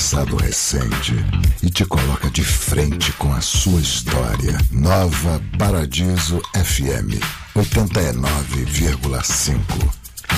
passado recente e te coloca de frente com a sua história. Nova Paradiso FM 89,5.